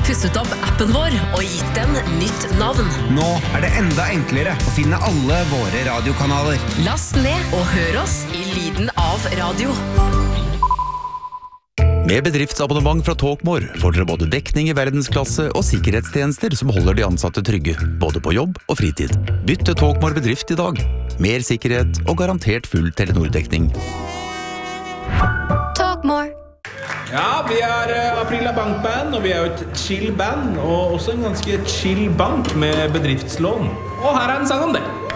pusset opp appen vår og gitt den nytt navn. Nå det enda enklere å finne alle våre radiokanaler. Last ned og hør oss i lyden av radio. Med bedriftsabonnement fra Talkmore får dere både dekning i verdensklasse og sikkerhetstjenester som holder de ansatte trygge, både på jobb og fritid. Bytt til Talkmore bedrift i dag. Mer sikkerhet og garantert full Telenor-dekning. Talkmore. Ja, vi Aprila Bankband, og vi jo et chill band, og også en ganske chill bank med bedriftslån. Og her en sang om det.